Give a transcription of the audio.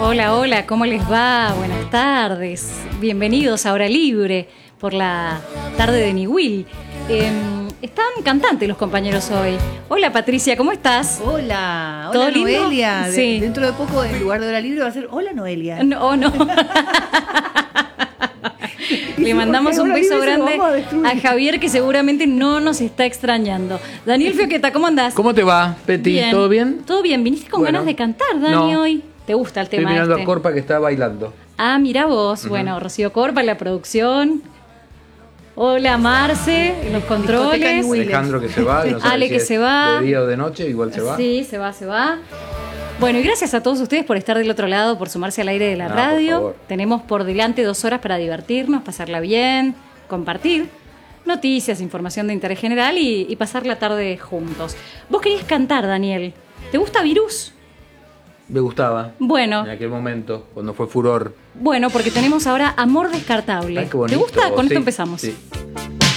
Hola, hola, ¿cómo les va? Buenas tardes. Bienvenidos a Hora Libre por la tarde de Niwil. Están cantantes los compañeros hoy. Hola Patricia, ¿cómo estás? Hola, ¿Todo hola lindo? Noelia. Sí. Dentro de poco, en lugar de Hora Libre, va a ser Hola Noelia. No, no. Le mandamos un beso grande a Javier, que seguramente no nos está extrañando. Daniel Fioqueta, ¿cómo andás? ¿Cómo te va, Peti? Bien. ¿Todo bien? Todo bien. ¿Viniste con ganas de cantar, Dani, No. hoy? ¿Te gusta el Estoy tema mirando este? a Corpa que está bailando. Ah, mira vos. Bueno, Rocío Corpa en la producción. Hola Marce en los controles. Alejandro que se va. No Ale que se va. De día o de noche, igual se va. Sí, se va. Bueno, y gracias a todos ustedes por estar del otro lado, por sumarse al aire de la Por radio. favor. Tenemos por delante 2 horas para divertirnos, pasarla bien, compartir noticias, información de interés general y pasar la tarde juntos. Vos querías cantar, Daniel. ¿Te gusta Virus? Me gustaba. Bueno. En aquel momento, cuando fue furor. Bueno, porque tenemos ahora Amor Descartable. Ay, qué bonito. ¿Te gusta? Con esto Sí, empezamos. Sí.